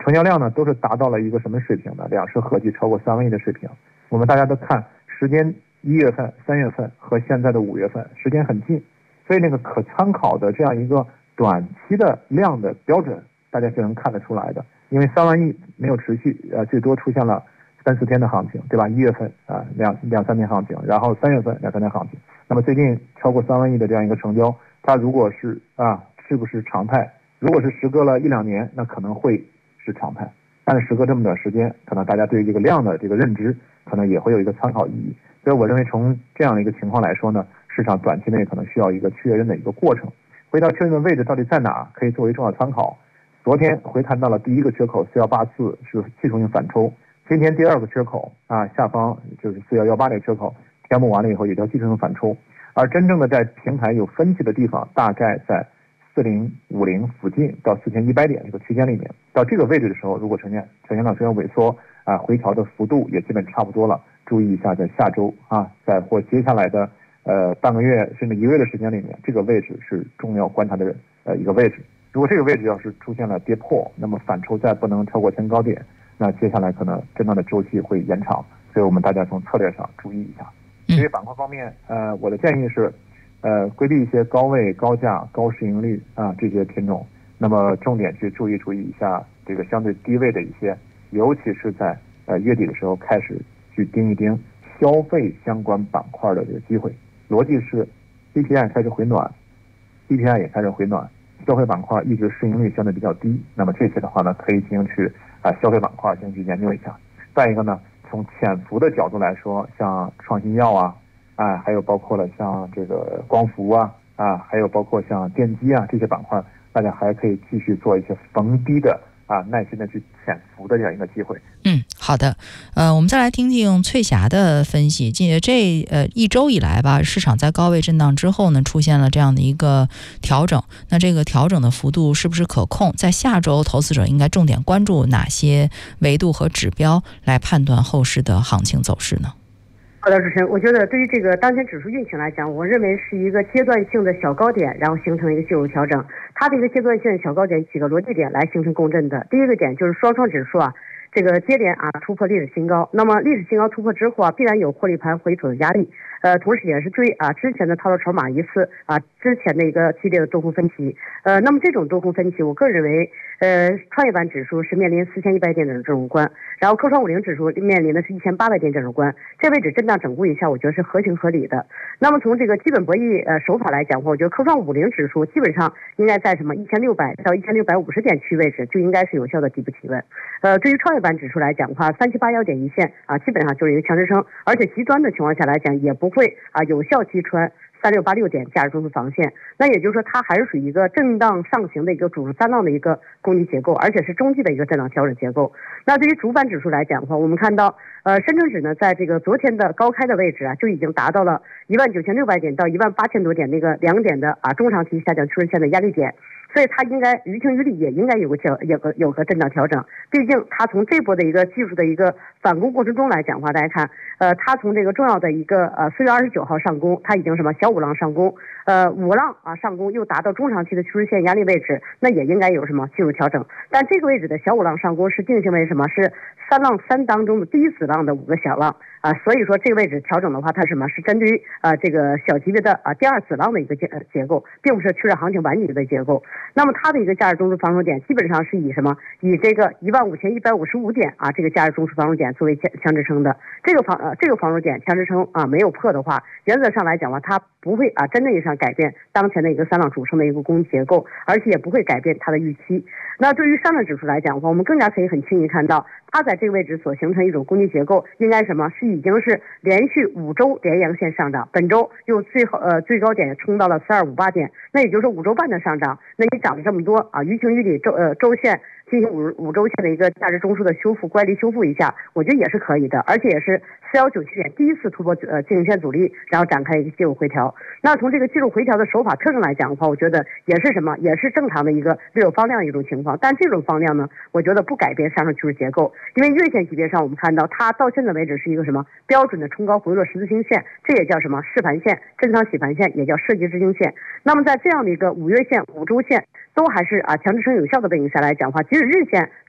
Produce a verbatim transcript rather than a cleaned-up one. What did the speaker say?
成交量呢都是达到了一个什么水平呢？两市合计超过三万亿的水平。我们大家都看时间，一月份、三月份和现在的五月份时间很近，所以那个可参考的这样一个短期的量的标准，大家是能看得出来的。因为三万亿没有持续，呃，最多出现了三四天的行情，对吧？一月份啊、呃、两两三天行情，然后三月份两三天行情。那么最近超过三万亿的这样一个成交，它如果是啊是不是常态？如果是时隔了一两年，那可能会是常态。但是时隔这么短时间，可能大家对于这个量的这个认知，可能也会有一个参考意义。所以我认为从这样的一个情况来说呢，市场短期内可能需要一个确认的一个过程。回到确认的位置到底在哪，可以作为重要参考。昨天回弹到了第一个缺口四一八四，是技术性反抽。今天第二个缺口啊，下方就是四一一八这个缺口填补完了以后，也叫技术性反抽。而真正的在平台有分歧的地方，大概在四零五零附近到四千一百点这个区间里面。到这个位置的时候，如果呈现呈现到出现萎缩啊，回调的幅度也基本差不多了。注意一下，在下周啊，在或接下来的呃半个月甚至一个月的时间里面，这个位置是重要观察的呃一个位置。如果这个位置要是出现了跌破，那么反抽再不能超过前高点，那接下来可能震荡的周期会延长，所以我们大家从策略上注意一下。至于板块方面，呃，我的建议是，呃，规避一些高位、高价、高市盈率啊这些品种，那么重点去注意注意一下这个相对低位的一些，尤其是在呃月底的时候开始去盯一盯消费相关板块的这个机会。逻辑是 C P I 开始回暖 ，C P I 也开始回暖。消费板块一直市盈率相对比较低，那么这些的话呢，可以进行去啊消费板块进行去研究一下。再一个呢，从潜伏的角度来说，像创新药啊，啊还有包括了像这个光伏啊，啊还有包括像电机啊这些板块，大家还可以继续做一些逢低的啊耐心的去潜伏的这样一个机会。 嗯，好的，呃，我们再来听听翠霞的分析。这这呃一周以来吧，市场在高位震荡之后呢，出现了这样的一个调整。那这个调整的幅度是不是可控？在下周，投资者应该重点关注哪些维度和指标来判断后市的行情走势呢？ 好的，主持人，我觉得对于这个当前指数运行来讲，我认为是一个阶段性的小高点，然后形成一个技术调整。它的一个阶段性小高点几个逻辑点来形成共振的。第一个点就是双创指数啊，这个接连啊突破历史新高，那么历史新高突破之后啊，必然有获利盘回吐的压力。呃，同时也是追啊之前的套牢筹码一次啊之前的一个激烈的多空分歧。呃，那么这种多空分歧，我个人认为，呃，创业板指数是面临四千一百点的这种关，然后科创五零指数面临的是一千八百点这种关，这位置震荡整固一下，我觉得是合情合理的。那么从这个基本博弈呃手法来讲，我觉得科创五零指数基本上应该在什么一千六百到一千六百五十点区位置就应该是有效的底部企稳。呃，对于创业板指数来讲的话，三七八幺点一线啊，基本上就是一个强支撑，而且极端的情况下来讲，也不会啊有效击穿三六八六点价值中枢防线。那也就是说，它还是属于一个震荡上行的一个主数三浪的一个攻击结构，而且是中期的一个震荡调整结构。那对于主板指数来讲的话，我们看到呃深成指呢，在这个昨天的高开的位置啊，就已经达到了一万九千六百点到一万八千多点那个两点的啊中长期下降趋势线的压力点。所以它应该于情于理也应该有个调有个有个震荡调整，毕竟它从这波的一个技术的一个反攻过程中来讲的话，大家看，呃，它从这个重要的一个呃四月二十九号上攻，它已经什么小五浪上攻，呃五浪啊上攻又达到中长期的趋势线压力位置，那也应该有什么技术调整。但这个位置的小五浪上攻是定性为什么？是三浪三当中的第一子浪的五个小浪啊，所以说这个位置调整的话，它是什么？是针对于啊这个小级别的啊第二子浪的一个结结构，并不是趋势行情晚底的结构。那么它的一个价值中枢防守点基本上是以什么？以这个一万五千一百五十五点啊这个价值中枢防守点作为强支撑的。这个防呃这个防守点强支撑啊没有破的话，原则上来讲的话，它不会啊真正意义上改变当前的一个三浪主升的一个攻击结构，而且也不会改变它的预期。那对于上证指数来讲的话，我们更加可以很轻易看到，它在这个位置所形成一种攻击结构，应该什么？是已经是连续五周连阳线上涨，本周又最后呃最高点冲到了四二五八点，那也就是五周半的上涨，那你涨了这么多啊，于情于理周呃周线进行五五周线的一个价值中枢的修复，乖离修复一下，我觉得也是可以的，而且也是四幺九七点第一次突破呃颈线阻力，然后展开一个技术回调。那从这个技术回调的手法特征来讲的话，我觉得也是什么？也是正常的一个略有放量的一种情况。但这种放量呢，我觉得不改变上升趋势结构，因为月线级别上我们看到它到现在为止是一个什么标准的冲高回落十字星线，这也叫什么试盘线、震仓洗盘线，也叫设计支撑线。那么在这样的一个五月线、五周线都还是啊强支撑有效的背景下来讲的话，即使日线